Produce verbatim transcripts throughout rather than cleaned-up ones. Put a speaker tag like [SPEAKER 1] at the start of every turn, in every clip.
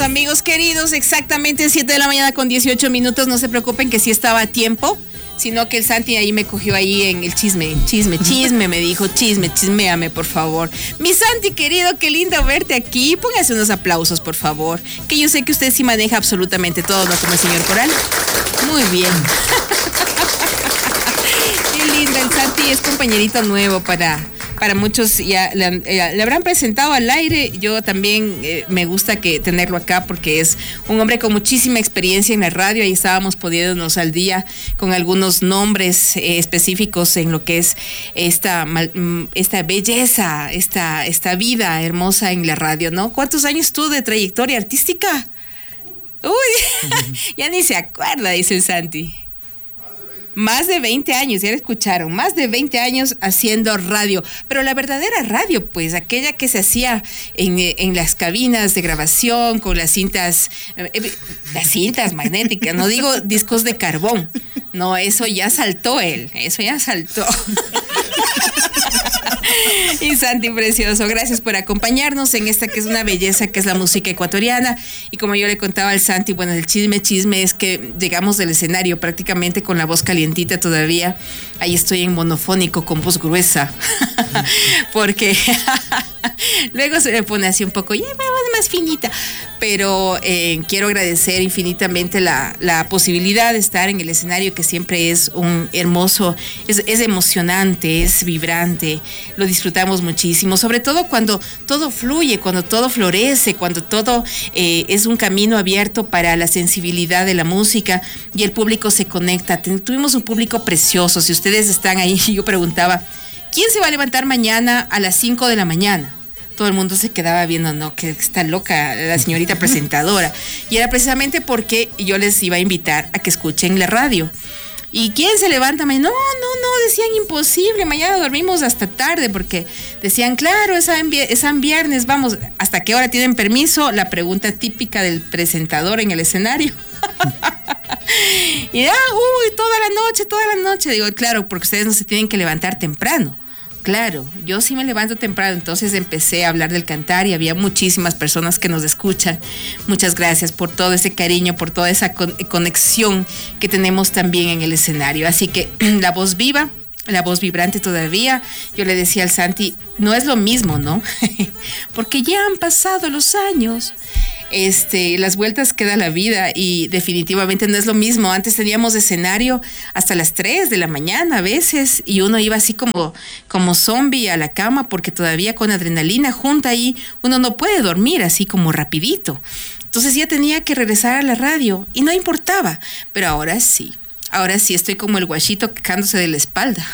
[SPEAKER 1] amigos queridos, exactamente siete de la mañana con dieciocho minutos. No se preocupen que sí estaba a tiempo, sino que el Santi ahí me cogió ahí en el chisme, chisme, chisme, me dijo, chisme, chisméame, por favor. Mi Santi querido, qué lindo verte aquí. Póngase unos aplausos, por favor, que yo sé que usted sí maneja absolutamente todo, ¿no? Como el señor Coral. Muy bien. Qué lindo, el Santi es compañerito nuevo para... Para muchos ya le, le habrán presentado al aire. Yo también eh, me gusta que tenerlo acá porque es un hombre con muchísima experiencia en la radio. Ahí estábamos poniéndonos al día con algunos nombres eh, específicos en lo que es esta, esta belleza, esta, esta vida hermosa en la radio, ¿no? ¿Cuántos años tú de trayectoria artística? Uy, ya ni se acuerda, dice el Santi. Más de veinte años, ya lo escucharon, más de veinte años haciendo radio, pero la verdadera radio, pues, aquella que se hacía en, en las cabinas de grabación con las cintas, eh, las cintas magnéticas, no digo discos de carbón, no, eso ya saltó él, eso ya saltó. Y Santi precioso, gracias por acompañarnos en esta que es una belleza, que es la música ecuatoriana. Y como yo le contaba al Santi, bueno, el chisme, chisme es que llegamos del escenario prácticamente con la voz calientita todavía. Ahí estoy en monofónico con voz gruesa, porque luego se me pone así un poco, ya más finita. Pero eh, quiero agradecer infinitamente la, la posibilidad de estar en el escenario, que siempre es un hermoso, es, es emocionante, es vibrante, lo disfrutamos muchísimo, sobre todo cuando todo fluye, cuando todo florece, cuando todo eh, es un camino abierto para la sensibilidad de la música y el público se conecta. Tuvimos un público precioso. Si ustedes están ahí, yo preguntaba, ¿quién se va a levantar mañana a las cinco de la mañana? Todo el mundo se quedaba viendo, no, que está loca la señorita presentadora. Y era precisamente porque yo les iba a invitar a que escuchen la radio. ¿Y quién se levanta mañana? No, no, no, decían imposible, mañana dormimos hasta tarde, porque decían, claro, es en viernes, vamos, ¿hasta qué hora tienen permiso? La pregunta típica del presentador en el escenario. Y, ah, uy, toda la noche, toda la noche. Digo, claro, porque ustedes no se tienen que levantar temprano. Claro, yo sí me levanto temprano, entonces empecé a hablar del cantar y había muchísimas personas que nos escuchan. Muchas gracias por todo ese cariño, por toda esa con- conexión que tenemos también en el escenario. Así que la voz viva, la voz vibrante todavía. Yo le decía al Santi, no es lo mismo, ¿no? Porque ya han pasado los años. Este, las vueltas que da la vida y definitivamente no es lo mismo. Antes teníamos escenario hasta las tres de la mañana a veces y uno iba así como, como zombie a la cama porque todavía con adrenalina junta ahí uno no puede dormir así como rapidito. Entonces ya tenía que regresar a la radio y no importaba, pero ahora sí, ahora sí estoy como el guachito quejándose de la espalda.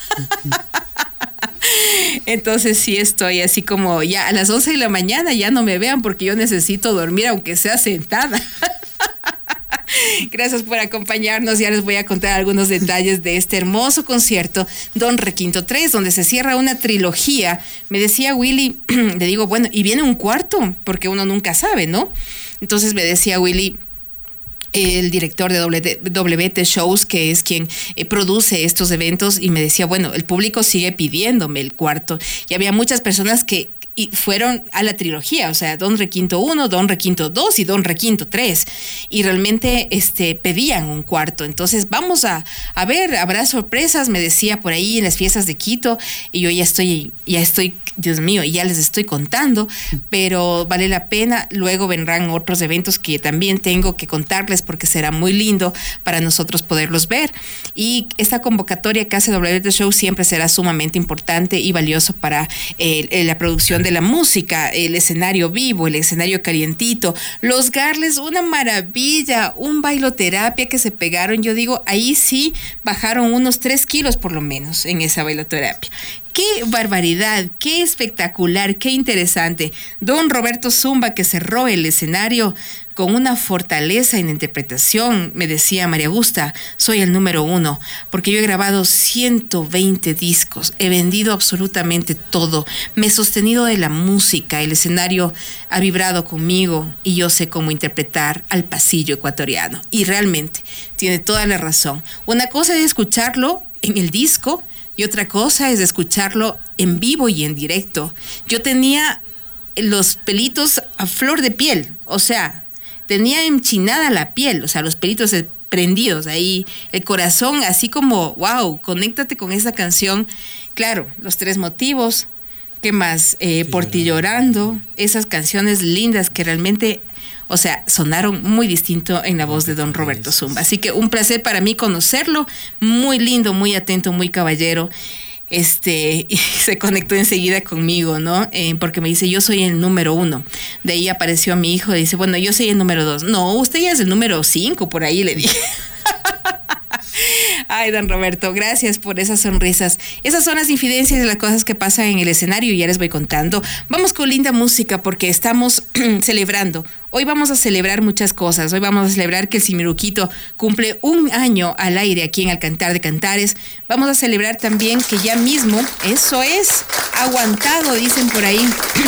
[SPEAKER 1] Entonces sí estoy así como ya a las once de la mañana ya no me vean porque yo necesito dormir aunque sea sentada. Gracias por acompañarnos. Ya les voy a contar algunos detalles de este hermoso concierto Don Requinto tres, donde se cierra una trilogía. Me decía Willy, le digo, bueno, y viene un cuarto, porque uno nunca sabe, ¿no? Entonces me decía Willy, el director de W T Shows, que es quien eh, produce estos eventos, y me decía, bueno, el público sigue pidiéndome el cuarto. Y había muchas personas que y fueron a la trilogía, o sea, Don Requinto uno, Don Requinto dos y Don Requinto tres, y realmente este, pedían un cuarto. Entonces vamos a, a ver, habrá sorpresas, me decía por ahí en las fiestas de Quito, y yo ya estoy, ya estoy, Dios mío, ya les estoy contando, pero vale la pena. Luego vendrán otros eventos que también tengo que contarles porque será muy lindo para nosotros poderlos ver, y esta convocatoria que hace W T Show siempre será sumamente importante y valioso para eh, la producción de la música, el escenario vivo, el escenario calientito, los garles, una maravilla, un bailoterapia que se pegaron. Yo digo, ahí sí bajaron unos tres kilos por lo menos en esa bailoterapia. ¡Qué barbaridad! ¡Qué espectacular! ¡Qué interesante! Don Roberto Zumba, que cerró el escenario con una fortaleza en interpretación. Me decía María Augusta, soy el número uno, porque yo he grabado ciento veinte discos, he vendido absolutamente todo, me he sostenido de la música, el escenario ha vibrado conmigo y yo sé cómo interpretar al pasillo ecuatoriano. Y realmente tiene toda la razón. Una cosa es escucharlo en el disco, y otra cosa es escucharlo en vivo y en directo. Yo tenía los pelitos a flor de piel, o sea, tenía enchinada la piel, o sea, los pelitos prendidos ahí, el corazón así como, wow, conéctate con esa canción. Claro, los tres motivos, ¿qué más? Eh, por ti llorando, esas canciones lindas que realmente, o sea, sonaron muy distinto en la voz de don Roberto Zumba. Así que un placer para mí conocerlo, muy lindo, muy atento, muy caballero. Este, y se conectó enseguida conmigo, ¿no? Eh, porque me dice, yo soy el número uno. De ahí apareció mi hijo y dice, bueno, yo soy el número dos. No, usted ya es el número cinco, por ahí le dije. Ay, don Roberto, gracias por esas sonrisas. Esas son las infidencias de las cosas que pasan en el escenario y ya les voy contando. Vamos con linda música porque estamos celebrando. Hoy vamos a celebrar muchas cosas. Hoy vamos a celebrar que el Simiruquito cumple un año al aire aquí en Al Cantar de Cantares. Vamos a celebrar también que ya mismo, eso es, aguantado, dicen por ahí.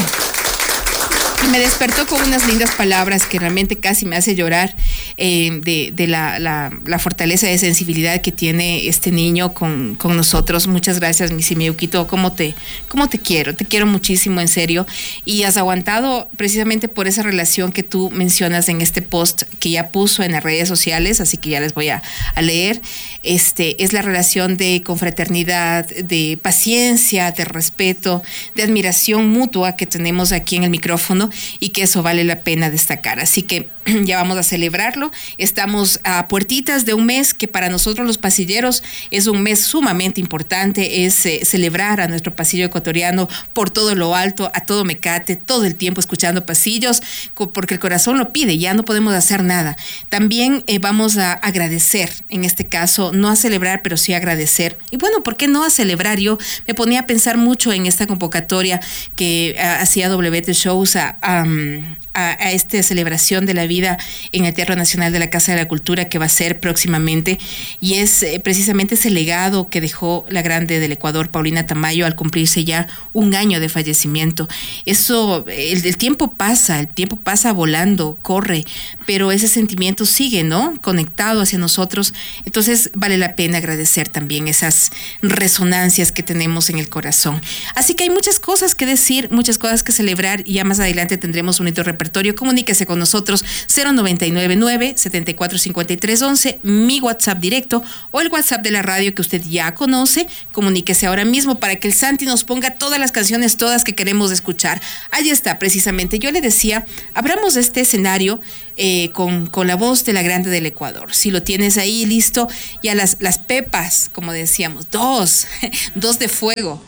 [SPEAKER 1] Y me despertó con unas lindas palabras que realmente casi me hace llorar eh, de, de la, la, la fortaleza de sensibilidad que tiene este niño con, con nosotros. Muchas gracias, mi Simiuquito. ¿Cómo te, cómo te quiero? Te quiero muchísimo, en serio. Y has aguantado precisamente por esa relación que tú mencionas en este post que ya puso en las redes sociales, así que ya les voy a, a leer. Este, es la relación de confraternidad, de paciencia, de respeto, de admiración mutua que tenemos aquí en el micrófono, y que eso vale la pena destacar. Así que ya vamos a celebrarlo. Estamos a puertitas de un mes que para nosotros los pasilleros es un mes sumamente importante. Es eh, celebrar a nuestro pasillo ecuatoriano por todo lo alto, a todo Mecate, todo el tiempo escuchando pasillos, porque el corazón lo pide, ya no podemos hacer nada. También eh, vamos a agradecer, en este caso, no a celebrar, pero sí a agradecer. Y bueno, ¿por qué no a celebrar? Yo me ponía a pensar mucho en esta convocatoria que uh, hacía W T Shows a Um, a, a esta celebración de la vida en el Teatro Nacional de la Casa de la Cultura que va a ser próximamente, y es eh, precisamente ese legado que dejó la grande del Ecuador, Paulina Tamayo, al cumplirse ya un año de fallecimiento. Eso, el, el tiempo pasa, el tiempo pasa volando, corre, pero ese sentimiento sigue, ¿no? Conectado hacia nosotros. Entonces vale la pena agradecer también esas resonancias que tenemos en el corazón. Así que hay muchas cosas que decir, muchas cosas que celebrar, y ya más adelante tendremos un hito repertorio. Comuníquese con nosotros cero noventa y nueve nueve, setenta y cuatro cincuenta y tres once, mi WhatsApp directo o el WhatsApp de la radio que usted ya conoce. Comuníquese ahora mismo para que el Santi nos ponga todas las canciones, todas que queremos escuchar. Ahí está, precisamente. Yo le decía, abramos este escenario eh, con, con la voz de la grande del Ecuador. Si lo tienes ahí listo, ya las, las pepas, como decíamos, dos, dos de fuego.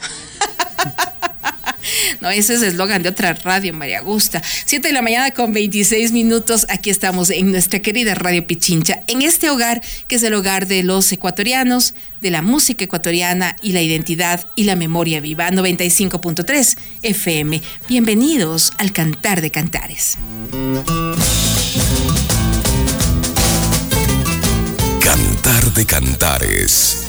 [SPEAKER 1] No, ese es el eslogan de otra radio, María Augusta. Siete de la mañana con veintiséis minutos. Aquí estamos en nuestra querida Radio Pichincha, en este hogar que es el hogar de los ecuatorianos, de la música ecuatoriana y la identidad y la memoria viva. noventa y cinco punto tres F M. Bienvenidos al Cantar de Cantares.
[SPEAKER 2] Cantar de Cantares.